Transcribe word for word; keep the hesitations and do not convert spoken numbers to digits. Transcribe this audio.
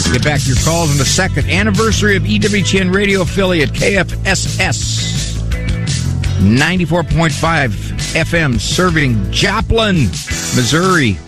Get back to your calls in a second. Anniversary of E W T N radio affiliate K F S S. ninety-four point five F M serving Joplin, Missouri.